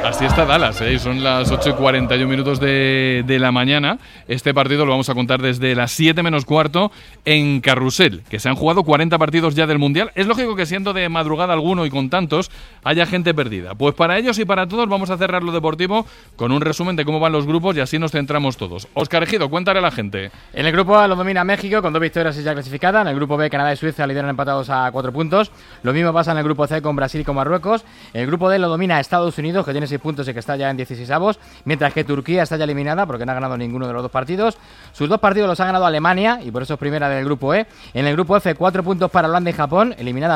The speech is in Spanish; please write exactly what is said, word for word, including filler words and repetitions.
Así está Dallas, ¿eh? Son las ocho y cuarenta y un minutos de, de la mañana. Este partido lo vamos a contar desde las siete menos cuarto en Carrusel, que se han jugado cuarenta partidos ya del Mundial. Es lógico que siendo de madrugada alguno y con tantos, haya gente perdida. Pues para ellos y para todos vamos a cerrar lo deportivo con un resumen de cómo van los grupos y así nos centramos todos. Óscar Ejido, cuéntale a la gente. En el grupo A lo domina México con dos victorias y ya clasificada. En el grupo B, Canadá y Suiza lideran empatados a cuatro puntos. Lo mismo pasa en el grupo C con Brasil y con Marruecos. En el grupo D lo domina Estados Unidos, que tiene seis puntos y que está ya en dieciseisavos, mientras que Turquía está ya eliminada porque no ha ganado ninguno de los dos partidos. Sus dos partidos los ha ganado Alemania y por eso es primera del grupo E. En el grupo F, cuatro puntos para Holanda y Japón, eliminada